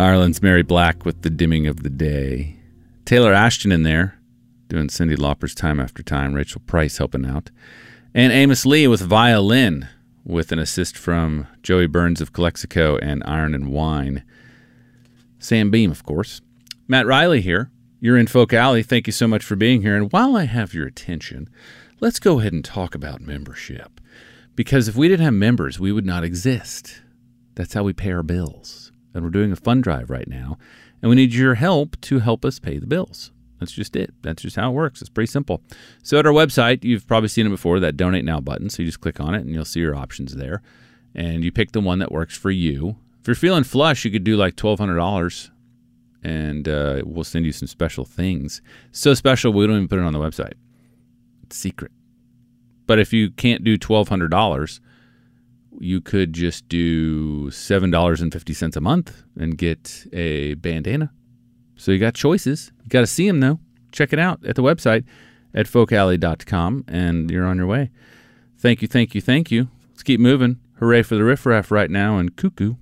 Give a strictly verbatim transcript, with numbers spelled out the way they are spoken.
Ireland's Mary Black with The Dimming of the Day. Taylor Ashton in there, doing Cyndi Lauper's Time After Time. Rachel Price helping out. And Amos Lee with violin, with an assist from Joey Burns of Calexico and Iron and Wine. Sam Beam, of course. Matt Riley here. You're in Folk Alley. Thank you so much for being here. And while I have your attention, let's go ahead and talk about membership. Because if we didn't have members, we would not exist. That's how we pay our bills. And we're doing a fund drive right now, and we need your help to help us pay the bills. That's just it. That's just how it works. It's pretty simple. So at our website, you've probably seen it before, that Donate Now button. So you just click on it, and you'll see your options there. And you pick the one that works for you. If you're feeling flush, you could do like twelve hundred dollars, and uh, we'll send you some special things. So special, we don't even put it on the website. It's secret. But if you can't do twelve hundred dollars, you could just do seven dollars and fifty cents a month and get a bandana. So you got choices. You got to see them, though. Check it out at the website at folk alley dot com, and you're on your way. Thank you, thank you, thank you. Let's keep moving. Hooray for the riffraff right now, and cuckoo.